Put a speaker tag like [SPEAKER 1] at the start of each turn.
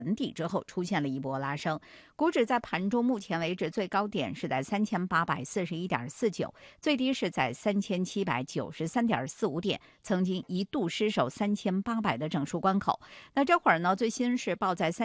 [SPEAKER 1] 底之后出现了一波拉升，股指在盘中目前为止最高点是在3841.49，最低是在3793.45点，曾经一度失守3800的整数关口。那这会儿呢，最新是报在